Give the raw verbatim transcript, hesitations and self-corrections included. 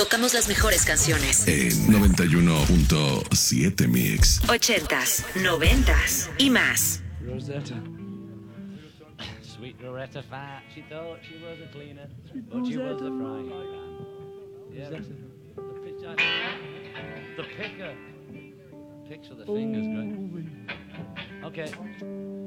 tocamos las mejores canciones. En noventa y uno punto siete Mix. Ochentas, noventas y más. Rosetta. Sweet Rosetta Fat. She thought she was a cleaner, but she was a frying pan. Yeah, the, the, pitch, the picker. Picks with the fingers, great. Okay.